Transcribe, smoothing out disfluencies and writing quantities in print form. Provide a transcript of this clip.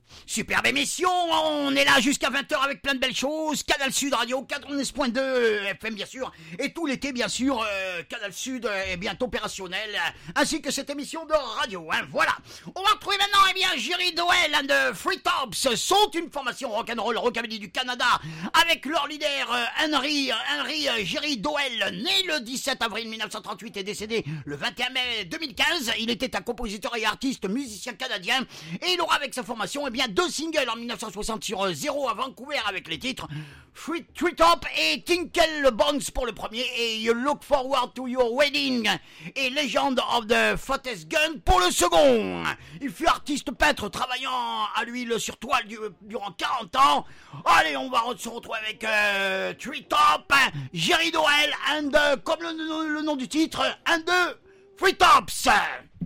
Superbe émission, on est là jusqu'à 20h avec plein de belles choses. Canal Sud Radio, 90.2 FM bien sûr, et tout l'été bien sûr, Canal Sud est bientôt opérationnel, ainsi que cette émission de radio, hein, voilà. On va retrouver maintenant, eh bien, Jerry Doyle and the Free Tops sont une formation rock'n'roll rockabilly du Canada, avec leur leader Henry Jerry Doyle, né le 17 avril 1938 et décédé le 21 mai 2015. Il était un compositeur et artiste musicien canadien, et il aura avec sa formation, eh bien, 2 singles en 1960 sur Zero à Vancouver avec les titres Free Top et Tinkle Bones pour le premier, et You Look Forward to Your Wedding et Legend of the Fattest Gun pour le second. Il fut artiste peintre travaillant à l'huile sur toile durant 40 ans. Allez, on va se retrouver avec Free Top, Jerry Doyle and, comme le nom du titre, and the Free Tops.